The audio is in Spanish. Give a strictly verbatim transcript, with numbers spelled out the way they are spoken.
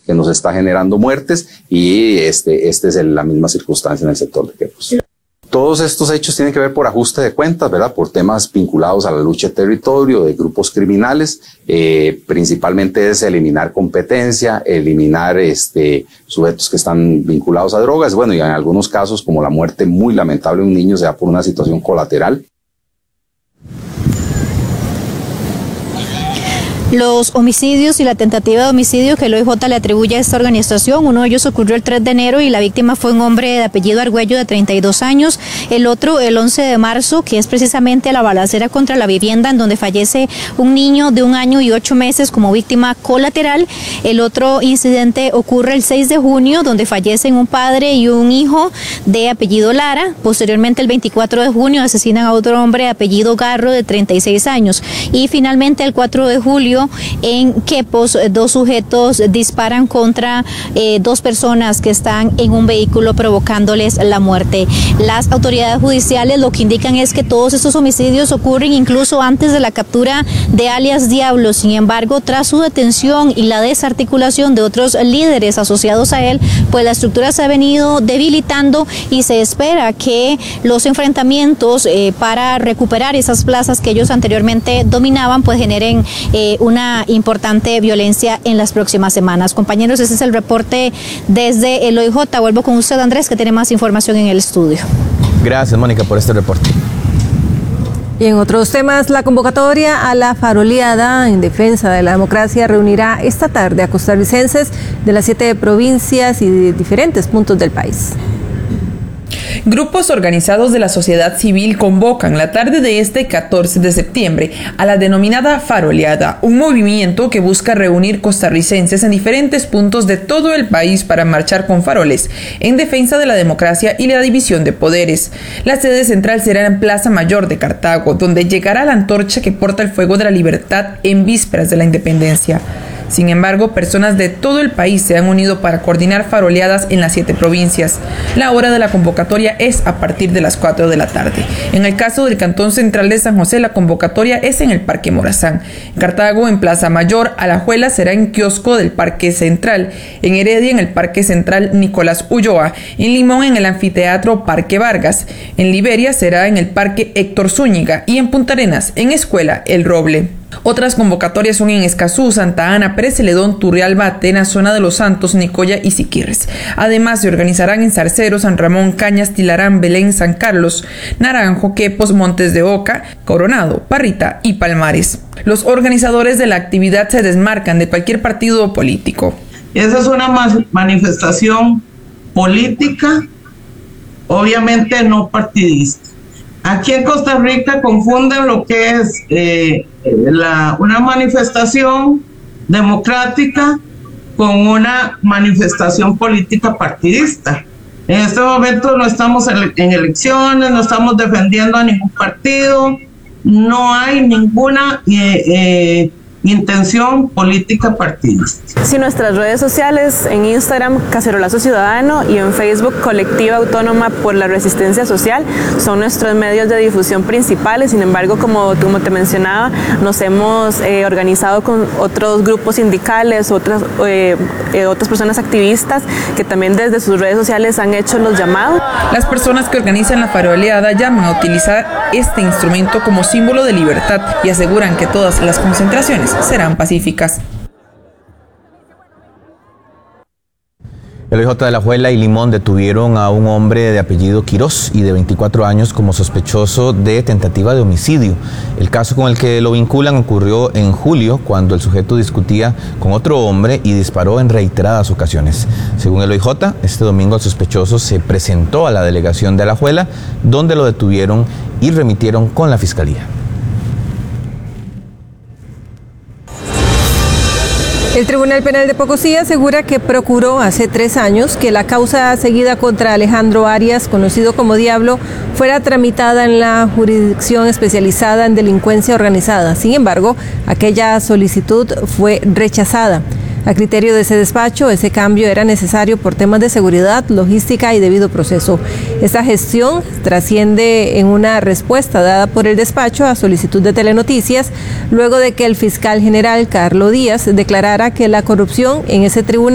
que nos está generando muertes, y este, este es el, la misma circunstancia en el sector de Quepos. Todos estos hechos tienen que ver por ajuste de cuentas, ¿verdad? Por temas vinculados a la lucha de territorio, de grupos criminales. Eh, principalmente es eliminar competencia, eliminar este, sujetos que están vinculados a drogas. Bueno, y en algunos casos, como la muerte muy lamentable de un niño, se da por una situación colateral. Los homicidios y la tentativa de homicidio que el O I J le atribuye a esta organización, uno de ellos ocurrió el tres de enero y la víctima fue un hombre de apellido Argüello de treinta y dos años, el otro el once de marzo, que es precisamente la balacera contra la vivienda en donde fallece un niño de un año y ocho meses como víctima colateral. El otro incidente ocurre el seis de junio, donde fallecen un padre y un hijo de apellido Lara. Posteriormente, el veinticuatro de junio, asesinan a otro hombre de apellido Garro de treinta y seis años. Y finalmente, el cuatro de julio, en Quepos, dos sujetos disparan contra eh, dos personas que están en un vehículo, provocándoles la muerte. Las autoridades judiciales lo que indican es que todos estos homicidios ocurren incluso antes de la captura de alias Diablo. Sin embargo, tras su detención y la desarticulación de otros líderes asociados a él, pues la estructura se ha venido debilitando y se espera que los enfrentamientos eh, para recuperar esas plazas que ellos anteriormente dominaban, pues generen eh, una importante violencia en las próximas semanas. Compañeros, ese es el reporte desde el O I J. Vuelvo con usted, Andrés, que tiene más información en el estudio. Gracias, Mónica, por este reporte. Y en otros temas, la convocatoria a la faroleada en defensa de la democracia reunirá esta tarde a costarricenses de las siete provincias y de diferentes puntos del país. Grupos organizados de la sociedad civil convocan la tarde de este catorce de septiembre a la denominada Faroleada, un movimiento que busca reunir costarricenses en diferentes puntos de todo el país para marchar con faroles en defensa de la democracia y la división de poderes. La sede central será en Plaza Mayor de Cartago, donde llegará la antorcha que porta el fuego de la libertad en vísperas de la independencia. Sin embargo, personas de todo el país se han unido para coordinar faroleadas en las siete provincias. La hora de la convocatoria es a partir de las cuatro de la tarde. En el caso del Cantón Central de San José, la convocatoria es en el Parque Morazán. En Cartago, en Plaza Mayor. Alajuela será en kiosco del Parque Central. En Heredia, en el Parque Central Nicolás Ulloa. En Limón, en el Anfiteatro Parque Vargas. En Liberia será en el Parque Héctor Zúñiga. Y en Punta Arenas, en Escuela El Roble. Otras convocatorias son en Escazú, Santa Ana, Pérez Celedón, Turrialba, Atenas, Zona de los Santos, Nicoya y Siquirres. Además, se organizarán en Zarcero, San Ramón, Cañas, Tilarán, Belén, San Carlos, Naranjo, Quepos, Montes de Oca, Coronado, Parrita y Palmares. Los organizadores de la actividad se desmarcan de cualquier partido político. Esa es una manifestación política, obviamente no partidista. Aquí en Costa Rica confunden lo que es eh, la, una manifestación democrática con una manifestación política partidista. En este momento no estamos en, en elecciones, no estamos defendiendo a ningún partido, no hay ninguna eh, eh, intención política partidista. Sí, nuestras redes sociales, en Instagram Cacerolazo Ciudadano y en Facebook Colectiva Autónoma por la Resistencia Social, son nuestros medios de difusión principales. Sin embargo, como, como te mencionaba, nos hemos eh, organizado con otros grupos sindicales, otras, eh, eh, otras personas activistas que también desde sus redes sociales han hecho los llamados. Las personas que organizan la faroleada llaman a utilizar este instrumento como símbolo de libertad y aseguran que todas las concentraciones serán pacíficas. El O I J de Alajuela y Limón detuvieron a un hombre de apellido Quirós y de veinticuatro años como sospechoso de tentativa de homicidio. El caso con el que lo vinculan ocurrió en julio, cuando el sujeto discutía con otro hombre y disparó en reiteradas ocasiones. Según el O I J, este domingo el sospechoso se presentó a la delegación de Alajuela, donde lo detuvieron y remitieron con la fiscalía. El Tribunal Penal de Pocosí asegura que procuró hace tres años que la causa seguida contra Alejandro Arias, conocido como Diablo, fuera tramitada en la jurisdicción especializada en delincuencia organizada. Sin embargo, aquella solicitud fue rechazada. A criterio de ese despacho, ese cambio era necesario por temas de seguridad, logística y debido proceso. Esta gestión trasciende en una respuesta dada por el despacho a solicitud de Telenoticias, luego de que el fiscal general Carlos Díaz declarara que la corrupción en ese tribunal